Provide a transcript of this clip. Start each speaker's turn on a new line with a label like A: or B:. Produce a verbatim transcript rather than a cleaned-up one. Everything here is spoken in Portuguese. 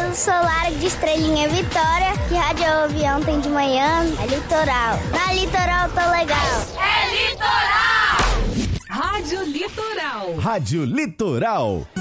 A: Eu sou Lara de Estrelinha Vitória. Que rádio eu ouvi ontem de manhã? É Litoral. Na Litoral tô legal.
B: É Litoral!
C: Rádio Litoral.
D: Rádio Litoral.